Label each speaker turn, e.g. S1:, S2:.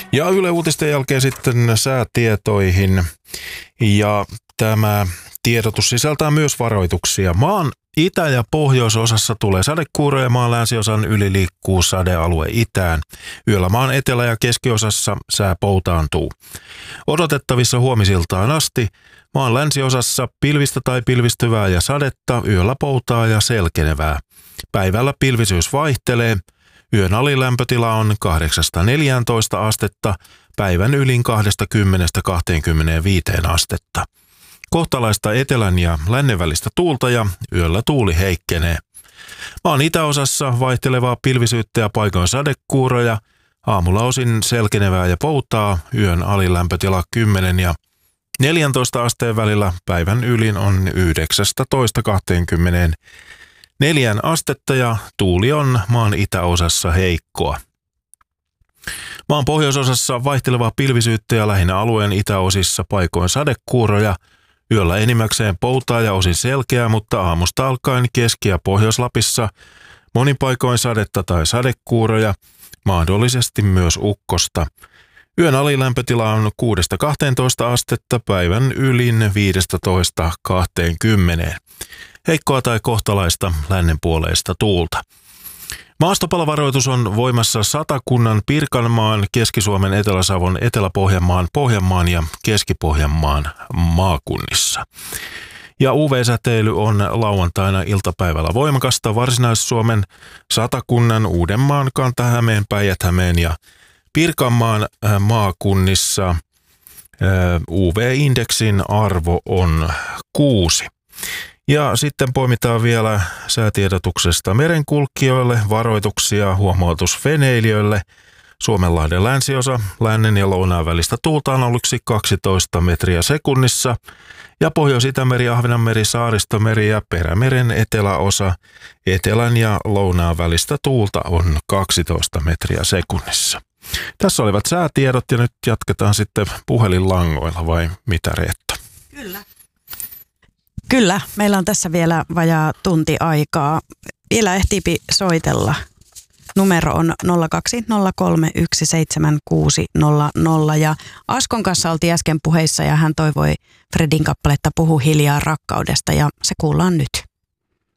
S1: Ja Yle Uutisten jälkeen sitten säätietoihin. Ja tämä tiedotus sisältää myös varoituksia. Maan itä- ja pohjoisosassa tulee sadekuuroja ja maan länsiosan yli liikkuu sadealue itään. Yöllä maan etelä- ja keskiosassa sää poutaantuu. Odotettavissa huomisiltaan asti maan länsiosassa pilvistä tai pilvistyvää ja sadetta, yöllä poutaa ja selkenevää. Päivällä pilvisyys vaihtelee. Yön alilämpötila on 8–14 astetta, päivän ylin 20–25 astetta. Kohtalaista etelän ja lännen välistä tuulta ja yöllä tuuli heikkenee. Maan itäosassa vaihtelevaa pilvisyyttä ja paikoin sadekuuroja, aamulla osin selkenevää ja poutaa, yön alilämpötila 10 ja 14 asteen välillä, päivän ylin on 19–24 astetta ja tuuli on maan itäosassa heikkoa. Maan pohjoisosassa vaihtelevaa pilvisyyttä ja lähinnä alueen itäosissa paikoin sadekuuroja, yöllä enimmäkseen poutaa ja osin selkeää, mutta aamusta alkaen Keski- ja Pohjois-Lapissa monin paikoin sadetta tai sadekuuroja, mahdollisesti myös ukkosta. Yön alilämpötila on 6–12 astetta, päivän ylin 15–20. Heikkoa tai kohtalaista lännenpuoleista tuulta. Maastopalovaroitus on voimassa Satakunnan, Pirkanmaan, Keski-Suomen, Etelä-Savon, Etelä-Pohjanmaan, Pohjanmaan ja Keski-Pohjanmaan maakunnissa. Ja UV-säteily on lauantaina iltapäivällä voimakasta Varsinais-Suomen, Satakunnan, Uudenmaan, Kanta-Hämeen, Päijät-Hämeen ja Pirkanmaan maakunnissa. UV-indeksin arvo on 6. Ja sitten poimitaan vielä säätiedotuksesta merenkulkijoille, varoituksia, huomautus veneilijöille. Suomenlahden länsiosa, lännen ja lounaan välistä tuulta on aluksi 12 metriä sekunnissa. Ja Pohjois-Itämeri, Ahvenanmeri, Saaristomeri ja Perämeren eteläosa, etelän ja lounaan välistä tuulta on 12 metriä sekunnissa. Tässä olivat säätiedot ja nyt jatketaan sitten puhelinlangoilla, vai mitä, Reetta?
S2: Kyllä, meillä on tässä vielä vajaa tunti aikaa. Vielä ehtiipi soitella. Numero on 0203176600 ja Askon kanssa oltiin äsken puheissa ja hän toivoi Fredin kappaletta Puhu hiljaa rakkaudesta ja se kuullaan nyt.